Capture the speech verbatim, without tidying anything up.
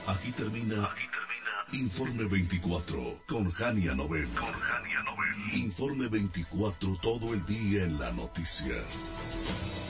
Aquí termina, aquí termina Informe veinticuatro con Jania Nobel. Con Jania Nobel. Informe veinticuatro, todo el día en la noticia.